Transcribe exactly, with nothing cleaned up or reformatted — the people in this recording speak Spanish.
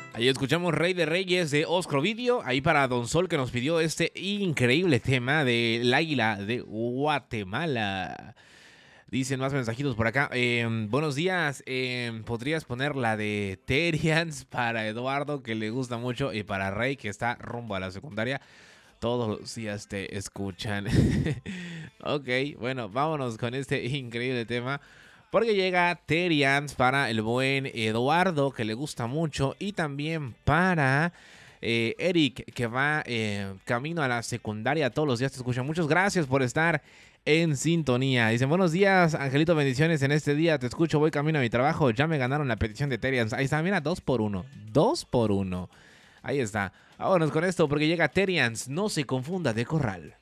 Ahí escuchamos Rey de Reyes de Oscro Video, ahí para Don Sol que nos pidió este increíble tema del Águila de Guatemala. Dicen más mensajitos por acá. Eh, buenos días, eh, ¿podrías poner la de Terians para Eduardo que le gusta mucho y para Rey que está rumbo a la secundaria? Todos los días te escuchan. Ok, bueno, vámonos con este increíble tema. Porque llega Terians para el buen Eduardo, que le gusta mucho. Y también para eh, Eric, que va eh, camino a la secundaria. Todos los días te escuchan. Muchas gracias por estar en sintonía. Dicen, buenos días, Angelito, bendiciones en este día. Te escucho, voy camino a mi trabajo. Ya me ganaron la petición de Terians. Ahí está, mira, dos por uno. Dos por uno. Ahí está. Vámonos con esto porque llega Terians. No se confunda de corral.